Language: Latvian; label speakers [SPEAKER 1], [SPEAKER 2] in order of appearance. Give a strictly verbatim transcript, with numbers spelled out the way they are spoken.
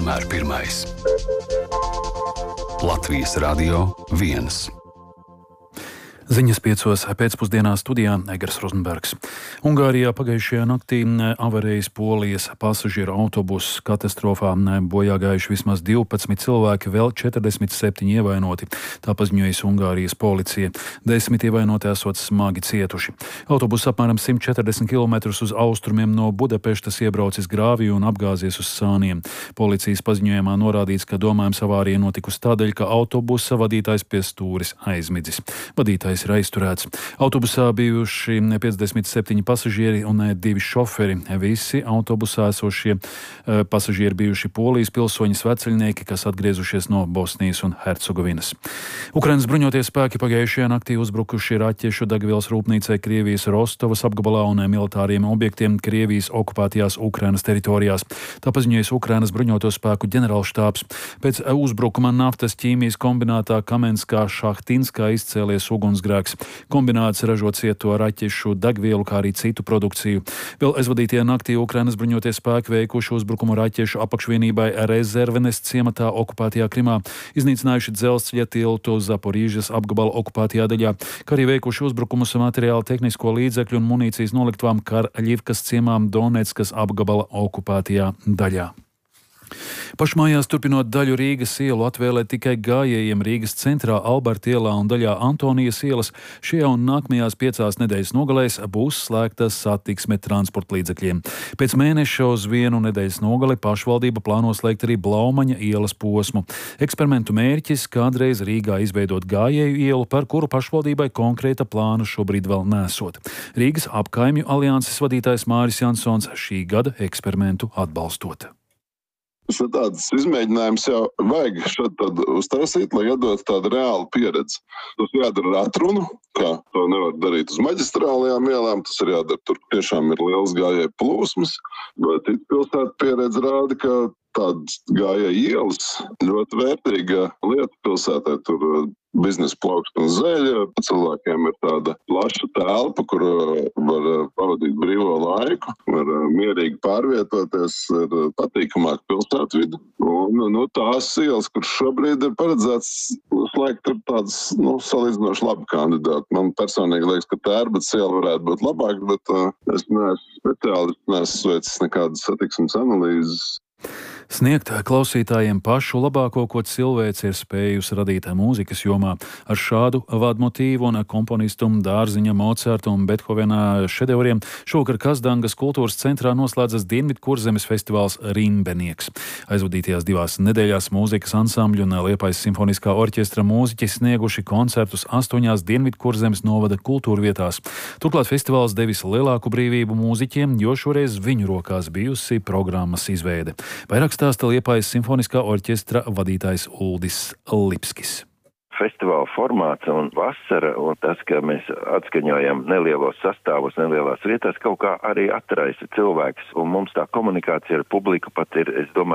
[SPEAKER 1] vienmēr pirmais. Latvijas Radio viens.
[SPEAKER 2] Ziņas piecos pēcpusdienā studijā Egers Rozenbergs. Ungārijā pagājušajā naktī avarējis Polijas pasažieru autobuss. Katastrofā bojā gājuši vismaz divpadsmit cilvēki, vēl četrdesmit septiņi ievainoti. Tā paziņojas Ungārijas policija. Desmit ievainoti esot smagi cietuši. Autobuss apmēram simt četrdesmit kilometrus uz austrumiem no Budapeštas iebraucis grāvī un apgāzies uz sāniem. Policijas paziņojumā norādīts, ka domājams avārija notikusi tādēļ, ka autobusa vadītājs pie stūres aizmidzis. Vadītājs ir aizturēts. Autobusā bijuši piecdesmit septiņi pasažieri un divi šoferi. Visi autobusā esošie pasažieri bijuši Polijas pilsoņi sveceļnieki, kas atgriezušies no Bosnijas un Hercegovinas. Ukrainas bruņotie spēki pagājušajā naktī uzbrukuši raķešu degvielas rūpnīcai Krievijas Rostovas apgabalā un militāriem objektiem Krievijas okupētajās Ukrainas teritorijās. Tā paziņojas Ukrainas bruņoto spēku ģenerālštābs. Pēc uzbrukuma naftas ķīmijas kombinātā Kamenskā Šahtinskā izcēlies ugunsgrēks. Kombināts ražo cieto raķešu degvielu, kā arī citu produkciju. Vēl aizvadītajā naktī Ukrainas bruņotie spēki veikuši uzbrukumu raķešu apakšvienībai Rezervenes ciematā okupētajā Krimā, iznīcinājuši dzelzceļa tiltu Zaporīžas apgabala okupētajā daļā, kā arī veikuši uzbrukumus materiālu tehnisko līdzekļu un munīcijas noliktavām Karļivkas ciemām Doneckas apgabala okupētajā daļā. Pašmājās turpinot daļu Rīgas ielu atvēlēt tikai gājējiem Rīgas centrā Alberta ielā un daļā Antonijas ielas, šajā un nākamajās piecās nedēļas nogalēs būs slēgta satiksme transporta līdzekļiem. Pēc mēneša uz vienu nedēļas nogali pašvaldība plāno slēgt arī Blaumaņa ielas posmu. Eksperimentu mērķis kādreiz Rīgā izveidot gājēju ielu, par kuru pašvaldībai konkrēta plāna šobrīd vēl nesot. Rīgas apkaimju alianses vadītājs Māris Jansons šī gada eksperimentu atbalstot.
[SPEAKER 3] Tāds izmēģinājums jau vajag šad tad uztaisīt, lai iedot tādu reālu pieredzi. Tas jādara ar atrunu, kā to nevar darīt uz maģistrālajām ielām, tas ir jādara, tur tiešām ir liels gājēju plūsmas, bet pilsētu pieredze rāda, ka tādas gājēju ielas ļoti vērtīga lieta pilsētā, tur biznesa plaukšana zeļa, cilvēkiem ir tāda plaša telpa, kur var pavadīt brīvo laiku, var mierīgi pārvietoties, ir patīkamāk pilsētu vidu. Un, nu, tās ielas, kur šobrīd ir paredzēts slēgt, ir tādas, nu, salīdzinoši labi kandidāti. Man personīgi liekas, ka Tērbats iela varētu būt labāk, bet uh, es neesmu speciālists, neesmu veicis nekādas satiksmes analīzes.
[SPEAKER 2] Sniegt klausītājiem pašu labāko, ko cilvēce ir spējusi radīt mūzikas jomā. Ar šādu vadmotīvu un komponistu Dārziņa, Mocarta un Bethovena šedevriem šovakar Kazdangas kultūras centrā noslēdzas Dienvidkurzemes festivāls Rimbenieks. Aizvadītajās divās nedēļās mūzikas ansambļu un Liepājas simfoniskā orķestra mūziķi snieguši koncertus astoņās Dienvidkurzemes novada kultūrvietās. Turklāt festivāls devis lielāku brīvību mūziķiem, jo šoreiz viņu rokās bijusi programmas izveide. Vairāk stāsta Liepājas simfoniskā orķestra vadītājs Uldis Lipskis.
[SPEAKER 4] Festivāla formāts un vasara un tas, ka mēs atskaņojam nelielos sastāvus, nelielās vietās, kaut kā arī atraisa cilvēkus. Un mums tā komunikācija ar publiku pat ir, es domāju,